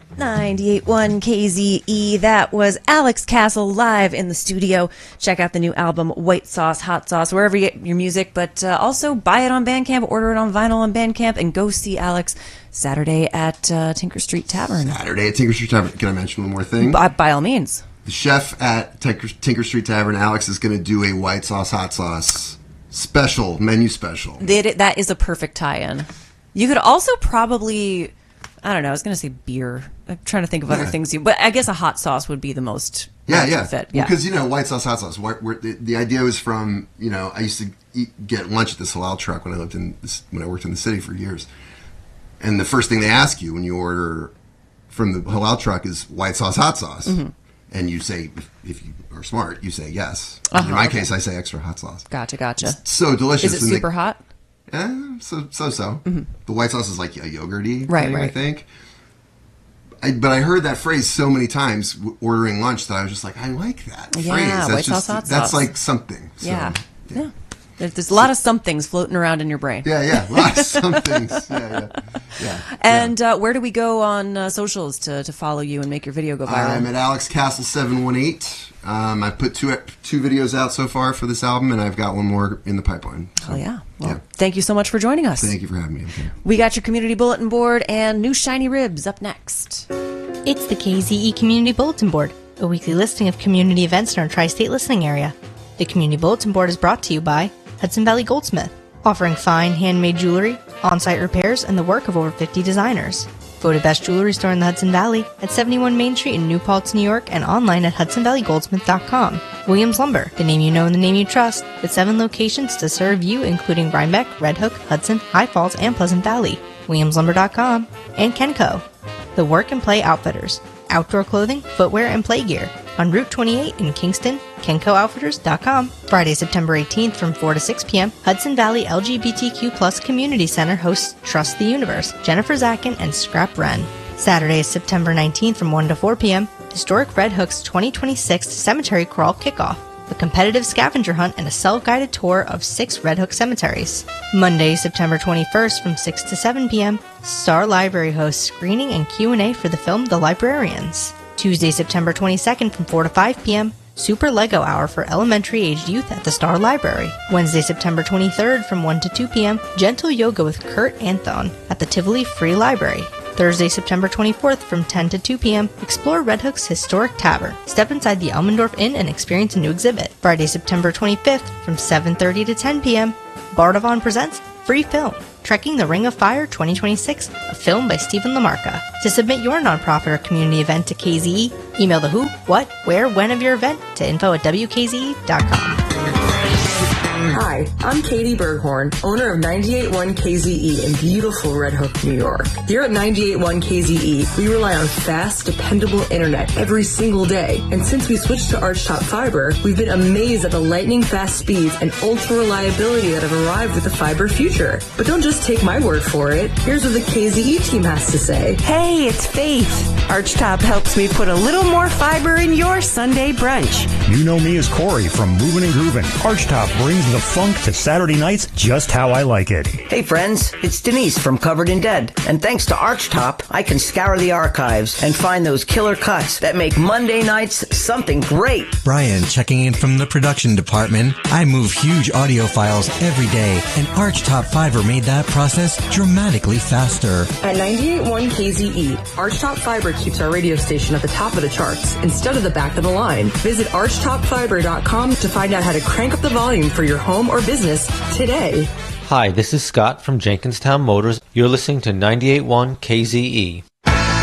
98.1 KZE. That was Alex Castle live in the studio. Check out the new album, White Sauce, Hot Sauce, wherever you get your music, but also buy it on Bandcamp, order it on vinyl on Bandcamp, and go see Alex Saturday at Tinker Street Tavern. Saturday at Tinker Street Tavern. Can I mention one more thing? By all means. The chef at Tinker Street Tavern, Alex, is going to do a White Sauce, Hot Sauce menu special. That is a perfect tie-in. You could also probably... I don't know. I was going to say beer. I'm trying to think of other things. But I guess a hot sauce would be the most fit. Yeah. Because, white sauce, hot sauce. The idea was from, I used to get lunch at this halal truck when I worked in the city for years. And the first thing they ask you when you order from the halal truck is white sauce, hot sauce. Mm-hmm. And you say, if you are smart, you say yes. In my case, I say extra hot sauce. Gotcha. It's so delicious. Is it super hot? So. Mm-hmm. The white sauce is like a yogurty thing, I think. But I heard that phrase so many times ordering lunch that I was just like, I like that phrase. White sauce, hot sauce. That's like something. So, yeah. There's a lot of somethings floating around in your brain. Yeah. A lot of somethings. Yeah. And where do we go on socials to follow you and make your video go viral? I'm at Alex Castle 718. I've put two videos out so far for this album, and I've got one more in the pipeline. So, Well, thank you so much for joining us. Thank you for having me. Okay. We got your community bulletin board and new shiny ribs up next. It's the KZE Community Bulletin Board, a weekly listing of community events in our tri-state listening area. The Community Bulletin Board is brought to you by Hudson Valley Goldsmith, offering fine handmade jewelry, on-site repairs, and the work of over 50 designers. Voted best jewelry store in the Hudson Valley at 71 Main Street in New Paltz, New York, and online at HudsonValleyGoldsmith.com. Williams Lumber, the name you know and the name you trust, with 7 locations to serve you, including Rhinebeck, Red Hook, Hudson, High Falls, and Pleasant Valley. WilliamsLumber.com. And Kenco, the Work and Play Outfitters, outdoor clothing, footwear, and play gear. On Route 28 in Kingston, KencoOutfitters.com. Friday, September 18th from 4 to 6 p.m., Hudson Valley LGBTQ+ Community Center hosts Trust the Universe, Jennifer Zakin, and Scrap Wren. Saturday, September 19th from 1 to 4 p.m., Historic Red Hook's 2026 Cemetery Crawl Kickoff, a competitive scavenger hunt and a self-guided tour of 6 Red Hook cemeteries. Monday, September 21st from 6 to 7 p.m., Star Library hosts screening and Q&A for the film The Librarians. Tuesday, September 22nd from 4 to 5 p.m., Super Lego Hour for elementary-aged youth at the Star Library. Wednesday, September 23rd from 1 to 2 p.m., Gentle Yoga with Kurt Anthon at the Tivoli Free Library. Thursday, September 24th from 10 to 2 p.m., explore Red Hook's historic tavern. Step inside the Elmendorf Inn and experience a new exhibit. Friday, September 25th from 7:30 to 10 p.m., Bardavon presents Free Film, Trekking the Ring of Fire 2026, a film by Stephen Lamarca. To submit your nonprofit or community event to KZE, email the who, what, where, when of your event to info@wkze.com. Hi, I'm Katie Berghorn, owner of 98.1 KZE in beautiful Red Hook, New York. Here at 98.1 KZE, we rely on fast, dependable internet every single day. And since we switched to Archtop Fiber, we've been amazed at the lightning-fast speeds and ultra-reliability that have arrived with the fiber future. But don't just take my word for it. Here's what the KZE team has to say. Hey, it's Faith. Archtop helps me put a little more fiber in your Sunday brunch. You know me as Corey from Movin' and Groovin'. Archtop brings the funk to Saturday nights just how I like it. Hey friends, it's Denise from Covered in Dead. And thanks to Archtop, I can scour the archives and find those killer cuts that make Monday nights something great. Brian checking in from the production department. I move huge audio files every day, and Archtop Fiber made that process dramatically faster. At 98.1 KZE, Archtop Fiber keeps our radio station at the top of the charts instead of the back of the line. Visit archtopfiber.com to find out how to crank up the volume for your home or business today. Hi, this is Scott from Jenkinstown Motors. You're listening to 98.1 KZE.